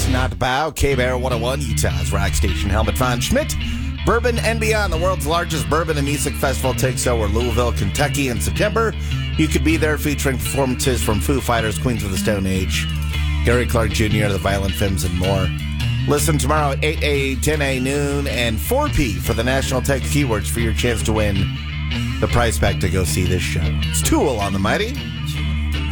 Not Bow, K-Bear 101, Utah's rock station. Helmut von Schmidt, Bourbon and Beyond, the world's largest bourbon and music festival, takes over Louisville, Kentucky in September. You could be there featuring performances from Foo Fighters, Queens of the Stone Age, Gary Clark Jr., The Violent Femmes, and more. Listen tomorrow at 8 a, 10 a, noon, and 4 p for the National Text Keywords for your chance to win the prize pack to go see this show. It's Tool on the Mighty.